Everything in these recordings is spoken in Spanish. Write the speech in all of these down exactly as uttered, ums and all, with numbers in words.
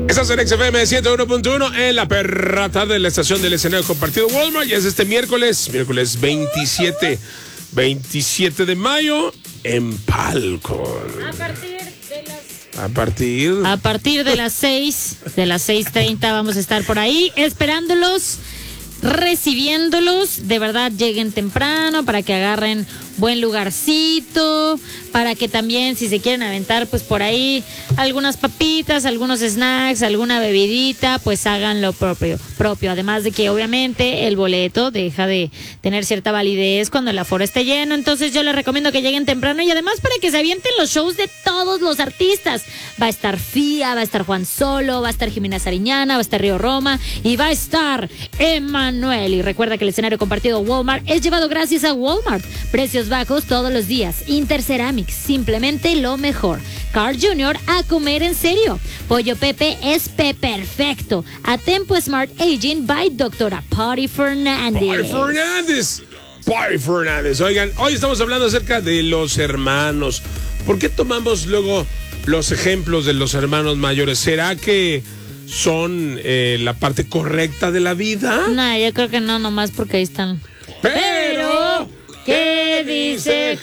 Estás en X F M ciento uno punto uno en la perra tarde de la estación del escenario compartido Walmart. Y es este miércoles, miércoles veintisiete, veintisiete de mayo en Palco. A partir de las... A partir... A partir de las seis, de las seis treinta vamos a estar por ahí esperándolos, recibiéndolos. De verdad, lleguen temprano para que agarren buen lugarcito, para que también, si se quieren aventar, pues por ahí algunas papitas, algunos snacks, alguna bebidita, pues hagan lo propio, propio. Además de que obviamente el boleto deja de tener cierta validez cuando el aforo esté lleno. Entonces yo les recomiendo que lleguen temprano y además para que se avienten los shows de todos los artistas. Va a estar Fía, va a estar Juan Solo, va a estar Jimena Sariñana, va a estar Río Roma y va a estar Emmanuel. Y recuerda que el escenario compartido Walmart es llevado gracias a Walmart. Precios bajos todos los días. Interceramics, simplemente lo mejor. Carl junior, a comer en serio. Pollo Pepe es Pe perfecto. A Tempo Smart Aging by doctora Patty Fernández. Patty Fernández. Patty Fernández. Oigan, hoy estamos hablando acerca de los hermanos. ¿Por qué tomamos luego los ejemplos de los hermanos mayores? ¿Será que son eh, la parte correcta de la vida? No, yo creo que no, nomás porque ahí están. Pero... ¿qué dice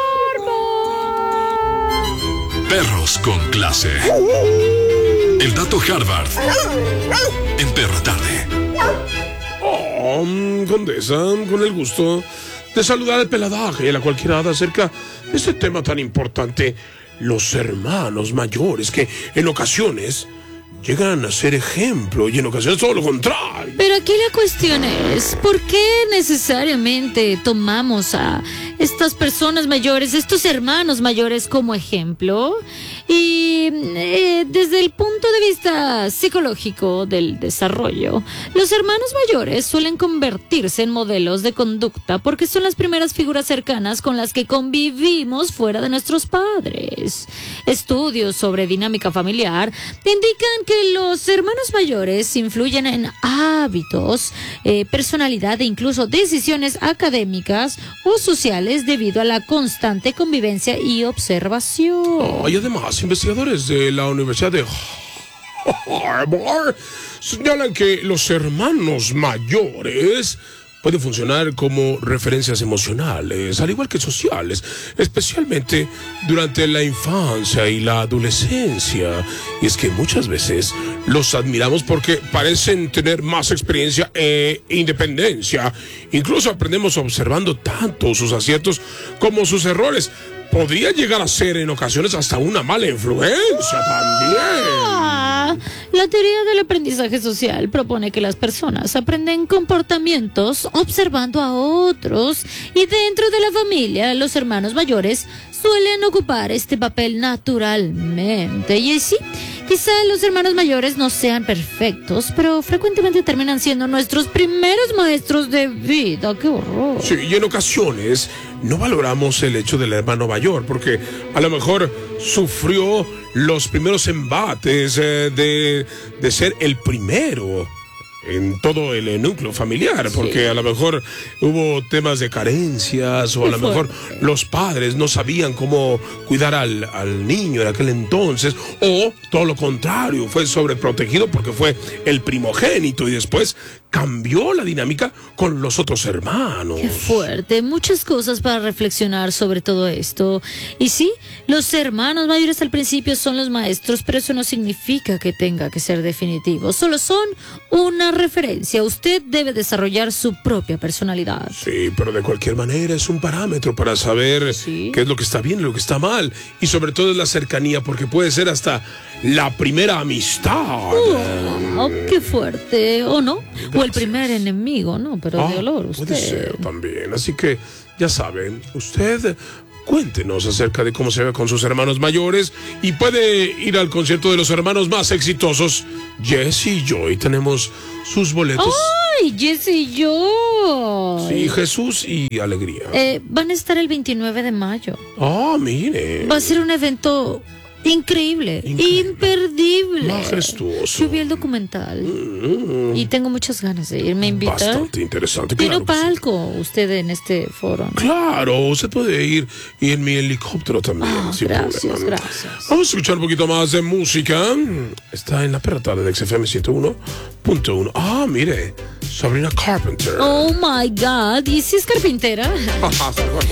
Harvard? Perros con clase. El dato Harvard en Perra Tarde. Oh, Condesa, con el gusto de saludar al peladaje y a la cualquierada acerca de este tema tan importante, los hermanos mayores, que en ocasiones llegan a ser ejemplo y en ocasiones todo lo contrario. Pero aquí la cuestión es, ¿por qué necesariamente tomamos a estas personas mayores, estos hermanos mayores como ejemplo? Y eh, desde el punto de vista psicológico del desarrollo, los hermanos mayores suelen convertirse en modelos de conducta porque son las primeras figuras cercanas con las que convivimos fuera de nuestros padres. Estudios sobre dinámica familiar indican que los hermanos mayores influyen en hábitos, eh, personalidad e incluso decisiones académicas o sociales debido a la constante convivencia y observación. Oh, y además, investigadores de la Universidad de Harvard señalan que los hermanos mayores pueden funcionar como referencias emocionales, al igual que sociales, especialmente durante la infancia y la adolescencia. Y es que muchas veces los admiramos porque parecen tener más experiencia e independencia. Incluso aprendemos observando tanto sus aciertos como sus errores. Podría llegar a ser en ocasiones hasta una mala influencia también. La teoría del aprendizaje social propone que las personas aprenden comportamientos observando a otros y dentro de la familia los hermanos mayores suelen ocupar este papel naturalmente. Y sí, quizá los hermanos mayores no sean perfectos, pero frecuentemente terminan siendo nuestros primeros maestros de vida. ¡Qué horror! Sí, y en ocasiones no valoramos el hecho del hermano mayor, porque a lo mejor sufrió los primeros embates eh, de, de ser el primero en todo el núcleo familiar, porque sí, a lo mejor hubo temas de carencias o a lo mejor los padres no sabían cómo cuidar al, al niño en aquel entonces, o todo lo contrario, fue sobreprotegido porque fue el primogénito y después cambió la dinámica con los otros hermanos. Qué fuerte, muchas cosas para reflexionar sobre todo esto. Y sí, los hermanos mayores al principio son los maestros, pero eso no significa que tenga que ser definitivo, solo son una referencia. Usted debe desarrollar su propia personalidad. Sí, pero de cualquier manera es un parámetro para saber ¿sí? qué es lo que está bien y lo que está mal. Y sobre todo es la cercanía, porque puede ser hasta la primera amistad. Oh, qué fuerte, ¿o no? O el primer enemigo, ¿no? Pero ah, de olor, usted. Puede ser también. Así que, ya saben, usted cuéntenos acerca de cómo se ve con sus hermanos mayores y puede ir al concierto de los hermanos más exitosos, Jesse y Joy. Tenemos sus boletos. ¡Ay, Jesse y Joy! Sí, Jesús y Alegría. Eh, van a estar el veintinueve de mayo. Ah, mire. Va a ser un evento Increíble, Increíble. imperdible. Majestuoso. Yo vi el documental Mm, y tengo muchas ganas de ir. ¿Me invita? bastante interesante. Tiene Claro, que sí. palco usted en este foro, ¿no? Claro, usted puede ir y en mi helicóptero también. Ah, sin gracias, problema. gracias. Vamos a escuchar un poquito más de música. Está en la perra tarde de X F M ciento uno punto uno. Ah, mire, Sabrina Carpenter. Oh my God, ¿y si es carpintera? Ajá,